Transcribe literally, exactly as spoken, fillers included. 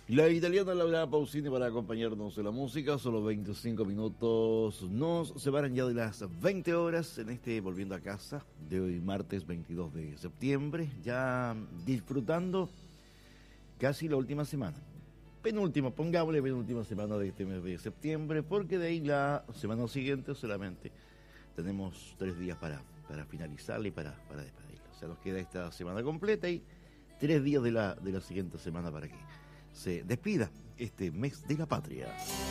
La italiana Laura Pausini para acompañarnos en la música, solo veinticinco minutos nos separan ya de las veinte horas en este Volviendo a Casa de hoy martes veintidós de septiembre, ya disfrutando casi la última semana, penúltima, pongámosle penúltima semana de este mes de septiembre, porque de ahí la semana siguiente solamente tenemos tres días para, para finalizarla y para, para despedirla, o sea nos queda esta semana completa y tres días de la, de la siguiente semana para que se despida este mes de la patria.